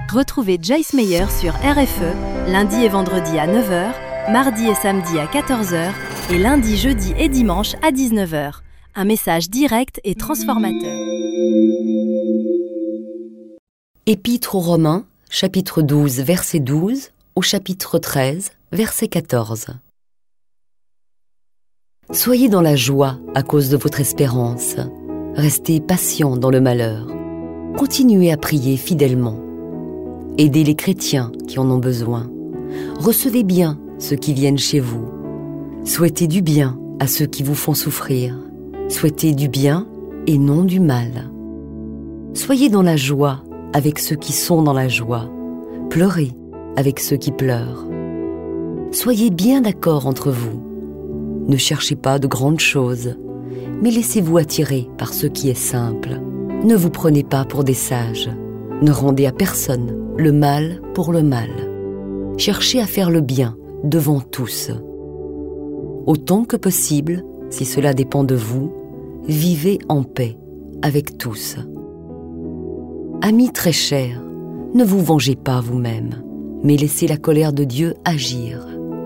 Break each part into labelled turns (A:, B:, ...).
A: Retrouvez Joyce Meyer sur RFE, lundi et vendredi à 9h, mardi et samedi à 14h et lundi, jeudi et dimanche à 19h. Un message direct et transformateur.
B: Épître aux Romains, chapitre 12, verset 12, au chapitre 13, verset 14. Soyez dans la joie à cause de votre espérance. Restez patient dans le malheur. Continuez à prier fidèlement. Aidez les chrétiens qui en ont besoin. Recevez bien ceux qui viennent chez vous. Souhaitez du bien à ceux qui vous font souffrir. Souhaitez du bien et non du mal. Soyez dans la joie avec ceux qui sont dans la joie. Pleurez avec ceux qui pleurent. Soyez bien d'accord entre vous. Ne cherchez pas de grandes choses, mais laissez-vous attirer par ce qui est simple. Ne vous prenez pas pour des sages. Ne rendez à personne le mal pour le mal. Cherchez à faire le bien devant tous. Autant que possible, si cela dépend de vous, vivez en paix avec tous. Amis très chers, ne vous vengez pas vous-même, mais laissez la colère de Dieu agir.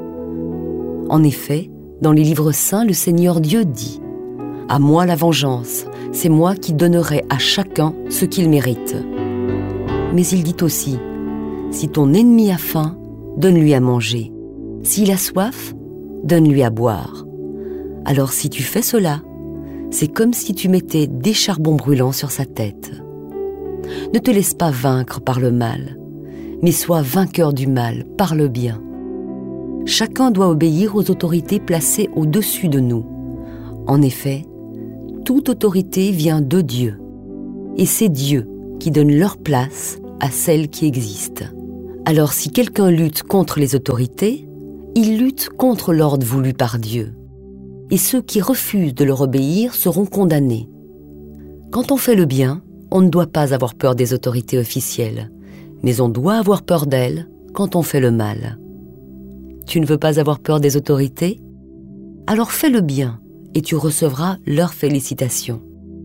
B: En effet, dans les livres saints, le Seigneur Dieu dit « À moi la vengeance, c'est moi qui donnerai à chacun ce qu'il mérite. » Mais il dit aussi « Si ton ennemi a faim, donne-lui à manger. S'il a soif, donne-lui à boire. Alors si tu fais cela, c'est comme si tu mettais des charbons brûlants sur sa tête. Ne te laisse pas vaincre par le mal, mais sois vainqueur du mal par le bien. Chacun doit obéir aux autorités placées au-dessus de nous. En effet, toute autorité vient de Dieu, et c'est Dieu qui donne leur place à celles qui existent. Alors si quelqu'un lutte contre les autorités, il lutte contre l'ordre voulu par Dieu. Et ceux qui refusent de leur obéir seront condamnés. Quand on fait le bien, on ne doit pas avoir peur des autorités officielles, mais on doit avoir peur d'elles quand on fait le mal. Tu ne veux pas avoir peur des autorités? Alors fais le bien et tu recevras leurs félicitations.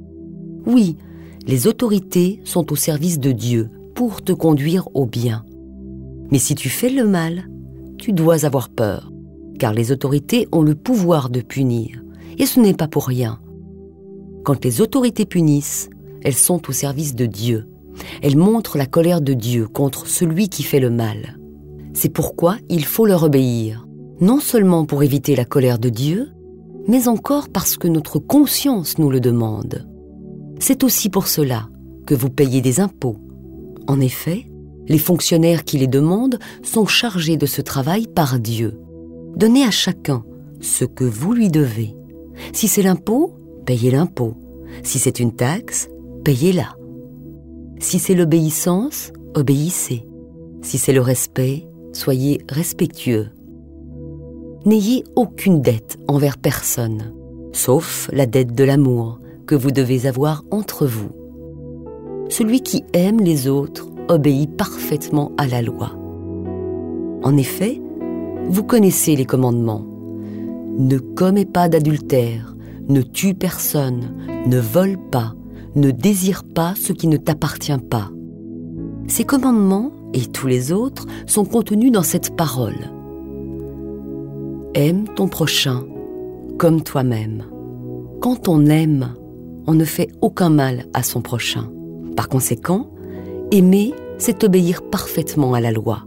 B: Oui, les autorités sont au service de Dieu pour te conduire au bien. Mais si tu fais le mal, tu dois avoir peur, car les autorités ont le pouvoir de punir, et ce n'est pas pour rien. Quand les autorités punissent, elles sont au service de Dieu. Elles montrent la colère de Dieu contre celui qui fait le mal. C'est pourquoi il faut leur obéir, non seulement pour éviter la colère de Dieu, mais encore parce que notre conscience nous le demande. C'est aussi pour cela que vous payez des impôts. En effet, les fonctionnaires qui les demandent sont chargés de ce travail par Dieu. Donnez à chacun ce que vous lui devez. Si c'est l'impôt, payez l'impôt. Si c'est une taxe, payez-la. Si c'est l'obéissance, obéissez. Si c'est le respect, soyez respectueux. N'ayez aucune dette envers personne, sauf la dette de l'amour que vous devez avoir entre vous. Celui qui aime les autres obéit parfaitement à la loi. En effet, vous connaissez les commandements. Ne commets pas d'adultère, ne tue personne, ne vole pas, ne désire pas ce qui ne t'appartient pas. Ces commandements, et tous les autres, sont contenus dans cette parole. Aime ton prochain comme toi-même. Quand on aime, on ne fait aucun mal à son prochain. Par conséquent, aimer, c'est obéir parfaitement à la loi.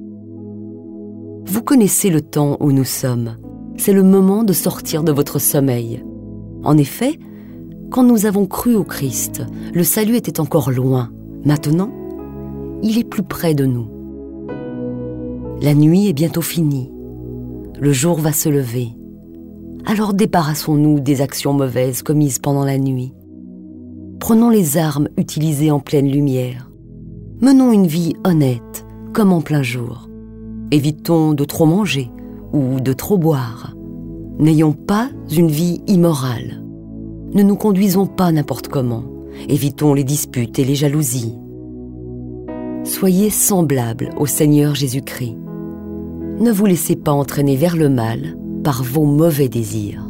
B: Vous connaissez le temps où nous sommes. C'est le moment de sortir de votre sommeil. En effet, quand nous avons cru au Christ, le salut était encore loin. Maintenant, il est plus près de nous. La nuit est bientôt finie. Le jour va se lever. Alors débarrassons-nous des actions mauvaises commises pendant la nuit. Prenons les armes utilisées en pleine lumière. Menons une vie honnête, comme en plein jour. Évitons de trop manger ou de trop boire. N'ayons pas une vie immorale. Ne nous conduisons pas n'importe comment. Évitons les disputes et les jalousies. Soyez semblables au Seigneur Jésus-Christ. Ne vous laissez pas entraîner vers le mal par vos mauvais désirs.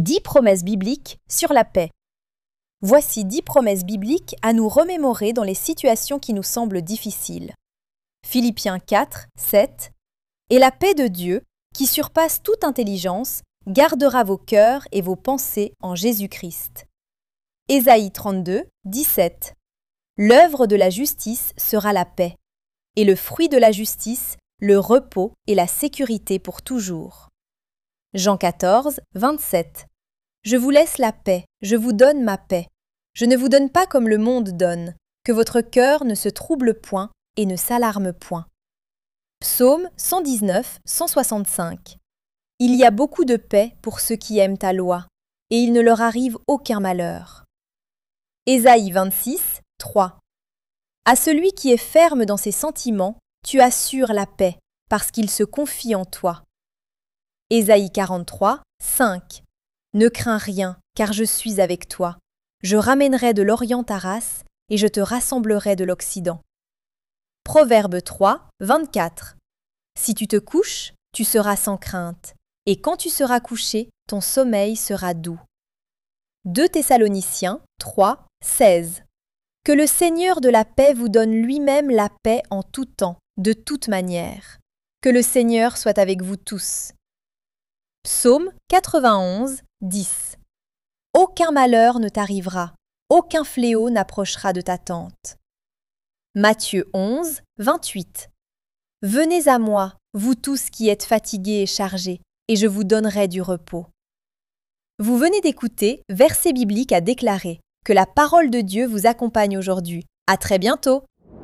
C: 10 promesses bibliques sur la paix. Voici 10 promesses bibliques à nous remémorer dans les situations qui nous semblent difficiles. Philippiens 4, 7. Et la paix de Dieu, qui surpasse toute intelligence, gardera vos cœurs et vos pensées en Jésus-Christ. Ésaïe 32, 17. L'œuvre de la justice sera la paix, et le fruit de la justice, le repos et la sécurité pour toujours. Jean 14, 27. Je vous laisse la paix, je vous donne ma paix. Je ne vous donne pas comme le monde donne, que votre cœur ne se trouble point et ne s'alarme point. Psaume 119, 165. Il y a beaucoup de paix pour ceux qui aiment ta loi, et il ne leur arrive aucun malheur. Ésaïe 26, 3. À celui qui est ferme dans ses sentiments, tu assures la paix, parce qu'il se confie en toi. Ésaïe 43, 5. Ne crains rien, car je suis avec toi. Je ramènerai de l'Orient ta race, et je te rassemblerai de l'Occident. Proverbe 3, 24. Si tu te couches, tu seras sans crainte, et quand tu seras couché, ton sommeil sera doux. 2 Thessaloniciens 3, 16. Que le Seigneur de la paix vous donne lui-même la paix en tout temps, de toute manière. Que le Seigneur soit avec vous tous. Psaume 91, 10. Aucun malheur ne t'arrivera, aucun fléau n'approchera de ta tente. Matthieu 11, 28. Venez à moi, vous tous qui êtes fatigués et chargés, et je vous donnerai du repos. Vous venez d'écouter Versets bibliques à déclarer. Que la parole de Dieu vous accompagne aujourd'hui. À très bientôt!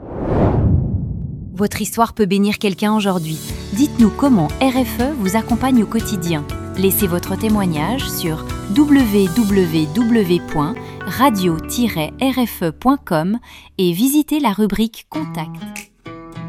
A: Votre histoire peut bénir quelqu'un aujourd'hui. Dites-nous comment RFE vous accompagne au quotidien. Laissez votre témoignage sur www.radio-rfe.com et visitez la rubrique Contact.